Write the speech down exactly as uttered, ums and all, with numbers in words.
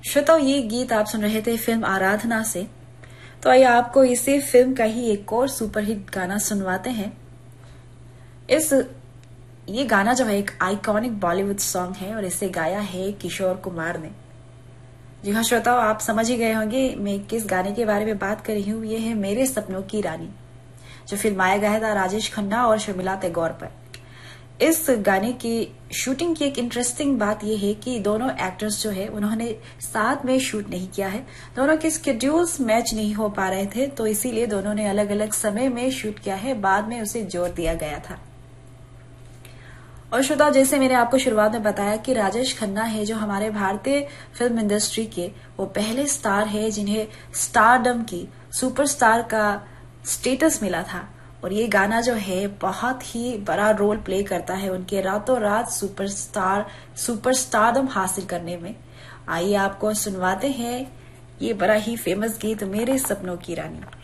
श्रोताओ, ये गीत आप सुन रहे थे फिल्म आराधना से। तो आइए आपको इसी फिल्म का ही एक और सुपरहिट गाना सुनवाते हैं। इस ये गाना जो है एक आइकॉनिक बॉलीवुड सॉन्ग है और इसे गाया है किशोर कुमार ने। जी हाँ श्रोताओ, आप समझ ही गए होंगे मैं किस गाने के बारे में बात कर रही हूँ। ये है मेरे सपनों की रानी, जो फिल्माया गया था राजेश खन्ना और शर्मिला टैगोर पर। इस गाने की शूटिंग की एक इंटरेस्टिंग बात यह है कि दोनों एक्टर्स जो है उन्होंने साथ में शूट नहीं किया है। दोनों के स्केड्यूल्स मैच नहीं हो पा रहे थे, तो इसीलिए दोनों ने अलग अलग समय में शूट किया है। बाद में उसे जोड़ दिया गया था। और श्रोता, जैसे मैंने आपको शुरुआत में बताया कि राजेश खन्ना है जो हमारे भारतीय फिल्म इंडस्ट्री के वो पहले स्टार है जिन्हें स्टारडम की सुपरस्टार का स्टेटस मिला था। और ये गाना जो है बहुत ही बड़ा रोल प्ले करता है उनके रातों रात सुपरस्टार सुपरस्टारडम हासिल करने में। आइए आपको सुनवाते हैं ये बड़ा ही फेमस गीत मेरे सपनों की रानी।